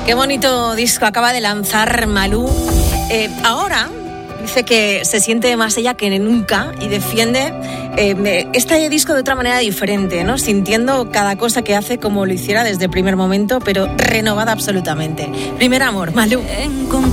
Qué bonito disco acaba de lanzar Malú. Ahora dice que se siente más ella que nunca y defiende este disco de otra manera diferente, ¿no? Sintiendo cada cosa que hace como lo hiciera desde el primer momento, pero renovada absolutamente. Primer amor, Malú.